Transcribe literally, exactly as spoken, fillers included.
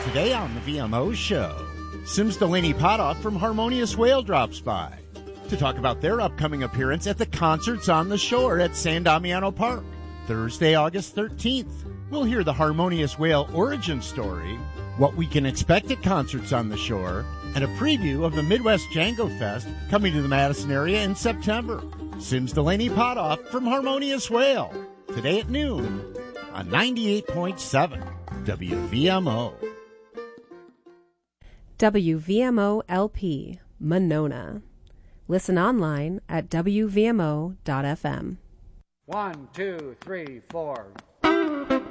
Today on the V M O Show, Sims Delaney Potoff from Harmonious Whale drops by to talk about their upcoming appearance at the Concerts on the Shore at San Damiano Park. Thursday, August thirteenth, we'll hear the Harmonious Whale origin story, what we can expect at Concerts on the Shore, and a preview of the Midwest Django Fest coming to the Madison area in September. Sims Delaney Potoff from Harmonious Whale, today at noon on ninety-eight point seven W V M O. W V M O L P, Monona. Listen online at W V M O dot F M. One, two, three, four.